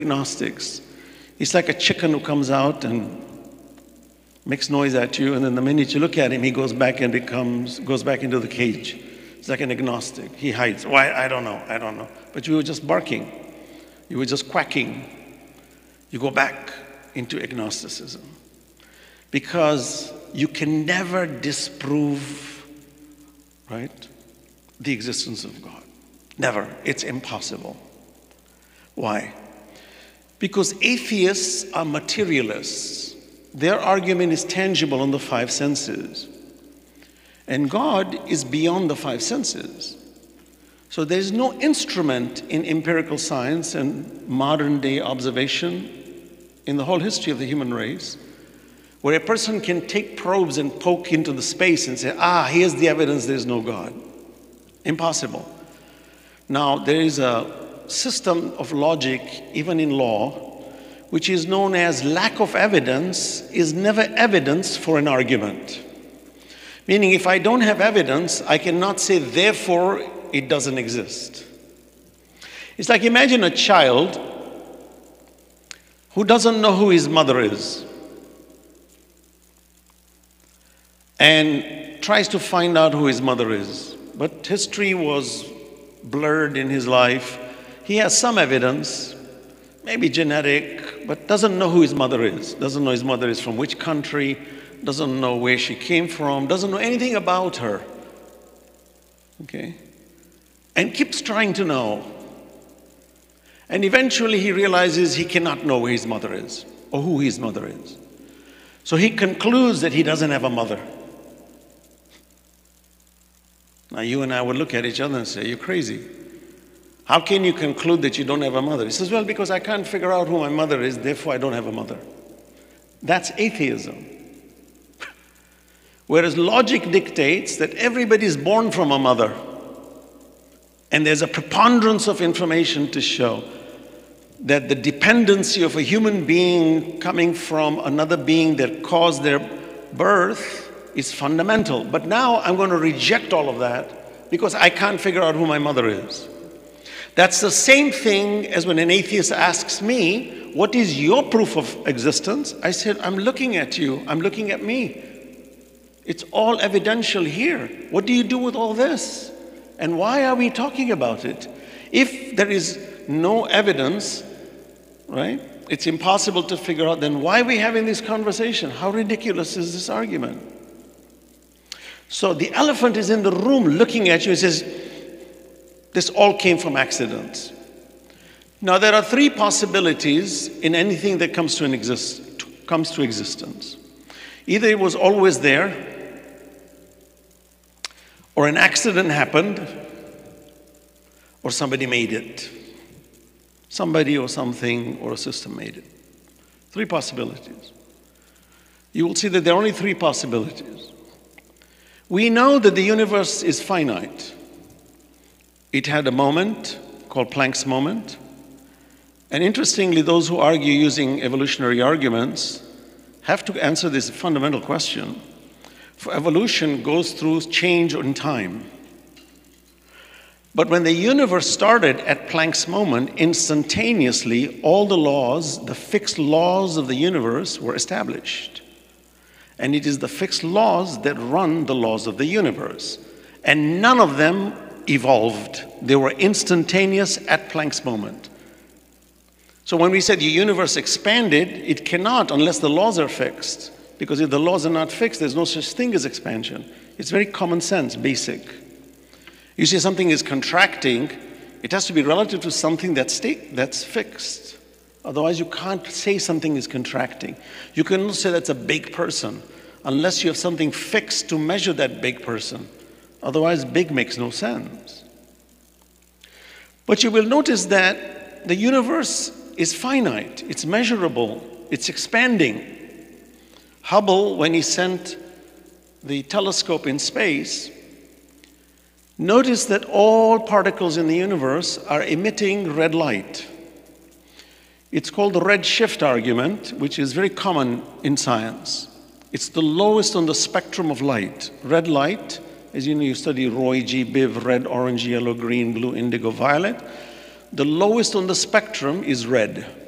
agnostics. He's like a chicken who comes out and makes noise at you, and then the minute you look at him, he goes back and goes back into the cage. It's like an agnostic. He hides. Why? I don't know. But you were just barking. You were just quacking. You go back into agnosticism. Because you can never disprove, right, the existence of God. Never. It's impossible. Why? Because atheists are materialists. Their argument is tangible on the five senses. And God is beyond the five senses. So there's no instrument in empirical science and modern day observation in the whole history of the human race where a person can take probes and poke into the space and say, here's the evidence there's no God. Impossible. Now, there is a system of logic, even in law, which is known as lack of evidence is never evidence for an argument. Meaning, if I don't have evidence, I cannot say, therefore, it doesn't exist. It's like imagine a child who doesn't know who his mother is and tries to find out who his mother is. But history was blurred in his life. He has some evidence, maybe genetic, but doesn't know who his mother is. Doesn't know his mother is from which country, doesn't know where she came from, doesn't know anything about her. Okay? And keeps trying to know. And eventually he realizes he cannot know where his mother is or who his mother is. So he concludes that he doesn't have a mother. Now you and I would look at each other and say, you're crazy. How can you conclude that you don't have a mother? He says, well, because I can't figure out who my mother is, therefore I don't have a mother. That's atheism. Whereas logic dictates that everybody is born from a mother. And there's a preponderance of information to show that the dependency of a human being coming from another being that caused their birth is fundamental. But now I'm going to reject all of that because I can't figure out who my mother is. That's the same thing as when an atheist asks me, what is your proof of existence? I said, I'm looking at you. I'm looking at me. It's all evidential here. What do you do with all this? And why are we talking about it? If there is no evidence, right, it's impossible to figure out, then why are we having this conversation? How ridiculous is this argument? So the elephant is in the room looking at you and says, this all came from accidents. Now there are three possibilities in anything that comes to existence. Either it was always there, or an accident happened, or somebody made it. Somebody or something or a system made it. Three possibilities. You will see that there are only three possibilities. We know that the universe is finite. It had a moment called Planck's moment. And interestingly, those who argue using evolutionary arguments have to answer this fundamental question. For evolution goes through change in time. But when the universe started at Planck's moment, instantaneously all the laws, the fixed laws of the universe were established. And it is the fixed laws that run the laws of the universe. And none of them evolved. They were instantaneous at Planck's moment. So when we said the universe expanded, it cannot unless the laws are fixed. Because if the laws are not fixed, there's no such thing as expansion. It's very common sense, basic. You say something is contracting, it has to be relative to something that's fixed. Otherwise, you can't say something is contracting. You cannot say that's a big person unless you have something fixed to measure that big person. Otherwise, big makes no sense. But you will notice that the universe is finite, it's measurable, it's expanding. Hubble, when he sent the telescope in space, noticed that all particles in the universe are emitting red light. It's called the redshift argument, which is very common in science. It's the lowest on the spectrum of light. Red light, as you know, you study Roy G. Biv, red, orange, yellow, green, blue, indigo, violet. The lowest on the spectrum is red.